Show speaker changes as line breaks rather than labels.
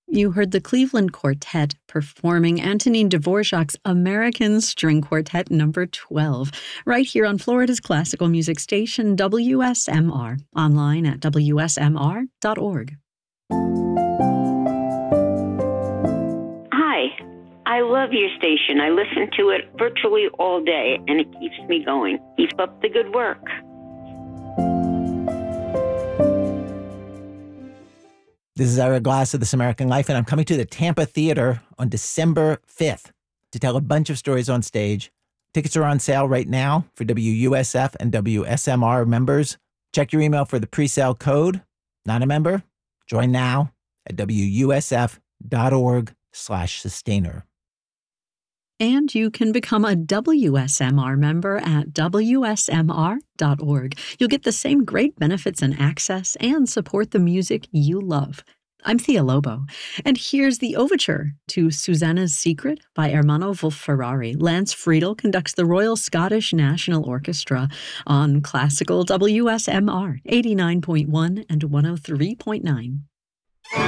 You heard the Cleveland Quartet performing Antonin Dvorak's American String Quartet No. 12, right here on Florida's classical music station, WSMR, online at wsmr.org.
Hi, I love your station. I listen to it virtually all day, and it keeps me going. Keep up the good work.
This is Ira Glass of This American Life, and I'm coming to the Tampa Theater on December 5th to tell a bunch of stories on stage. Tickets are on sale right now for WUSF and WSMR members. Check your email for the pre-sale code. Not a member? Join now at WUSF.org/sustainer.
And you can become a WSMR member at WSMR.org. You'll get the same great benefits and access and support the music you love. I'm Thea Lobo, and here's the overture to Susanna's Secret by Ermanno Wolf-Ferrari. Lance Friedel conducts the Royal Scottish National Orchestra on Classical WSMR 89.1 and 103.9.